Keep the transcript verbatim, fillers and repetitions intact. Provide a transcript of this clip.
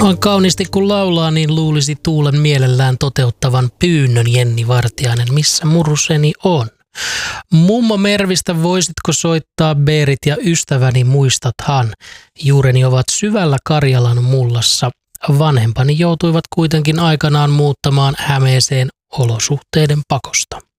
Noin kauniisti kun laulaa, niin luulisi Tuulen mielellään toteuttavan pyynnön Jenni Vartiainen, missä muruseni on. Mummo Mervistä, voisitko soittaa Berit ja ystäväni muistathan? Juureni ovat syvällä Karjalan mullassa. Vanhempani joutuivat kuitenkin aikanaan muuttamaan Hämeeseen olosuhteiden pakosta.